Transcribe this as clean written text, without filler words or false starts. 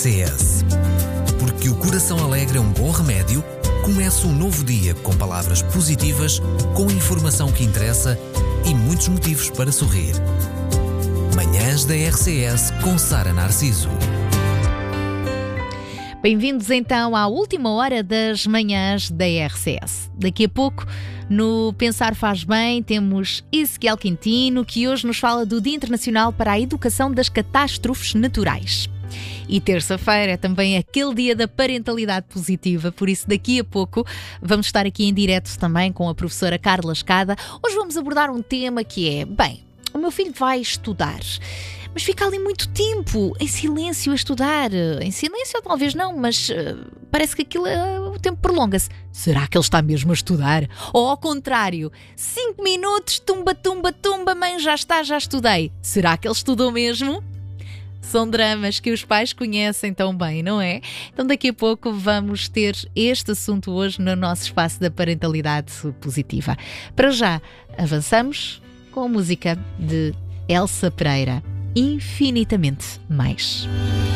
CS. Porque o coração alegre é um bom remédio, comece um novo dia com palavras positivas, com informação que interessa e muitos motivos para sorrir. Manhãs da RCS com Sara Narciso. Bem-vindos então à última hora das manhãs da RCS. Daqui a pouco, no Pensar Faz Bem, temos Ezequiel Quintino, que hoje nos fala do Dia Internacional para a Educação das Catástrofes Naturais. E terça-feira é também aquele dia da parentalidade positiva, por isso daqui a pouco vamos estar aqui em direto também com a professora Carla Escada. Hoje vamos abordar um tema que é, o meu filho vai estudar, mas fica ali muito tempo em silêncio a estudar. Em silêncio ou talvez não, mas parece que o tempo prolonga-se. Será que ele está mesmo a estudar? Ou ao contrário, 5 minutos, tumba, tumba, tumba, mãe, já estudei. Será que ele estudou mesmo? São dramas que os pais conhecem tão bem, não é? Então daqui a pouco vamos ter este assunto hoje no nosso espaço da parentalidade positiva. Para já, avançamos com a música de Elsa Pereira, Infinitamente Mais.